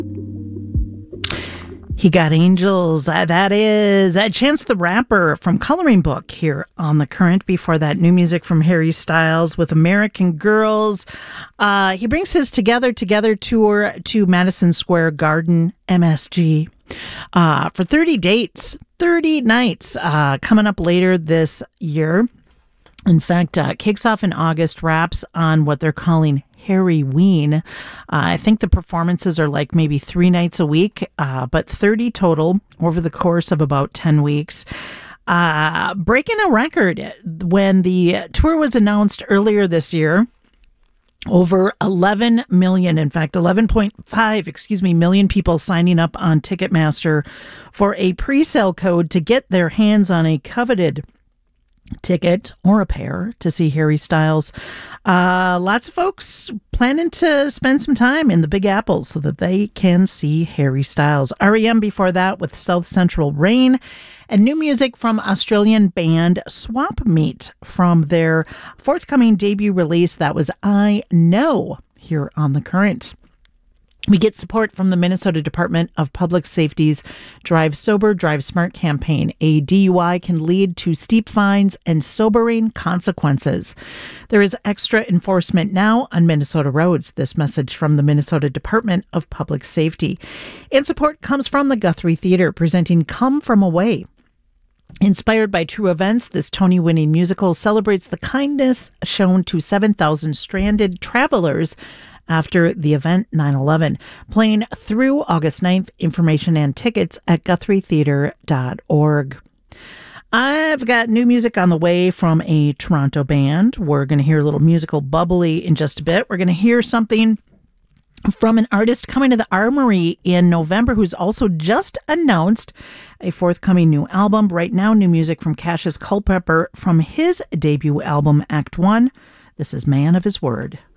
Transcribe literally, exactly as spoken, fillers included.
He Got Angels. Uh, that is uh, Chance the Rapper from Coloring Book here on The Current. Before that, new music from Harry Styles with American Girls. Uh, he brings his Together Together tour to Madison Square Garden, M S G, uh, for thirty dates, thirty nights uh, coming up later this year. In fact, uh, kicks off in August, wraps on what they're calling Harryween. Uh, I think the performances are like maybe three nights a week, uh, but thirty total over the course of about ten weeks. Uh, breaking a record when the tour was announced earlier this year. Over eleven million, in fact, eleven point five, excuse me, million people signing up on Ticketmaster for a pre-sale code to get their hands on a coveted ticket or a pair to see Harry Styles. Uh, lots of folks planning to spend some time in the Big Apple so that they can see Harry Styles. R E M before that with South Central Rain, and new music from Australian band Swap Meet from their forthcoming debut release that was I Know here on The Current. We get support from the Minnesota Department of Public Safety's Drive Sober, Drive Smart campaign. A D U I can lead to steep fines and sobering consequences. There is extra enforcement now on Minnesota roads. This message from the Minnesota Department of Public Safety. And support comes from the Guthrie Theater, presenting Come From Away. Inspired by true events, this Tony-winning musical celebrates the kindness shown to seven thousand stranded travelers after the event nine eleven. Playing through August ninth. Information and tickets at guthrie theater dot org. I've got new music on the way from a Toronto band. We're going to hear a little musical bubbly in just a bit. We're going to hear something from an artist coming to the Armory in November who's also just announced a forthcoming new album. Right now, new music from Cassius Culpepper from his debut album, Act One. This is Man of His Word.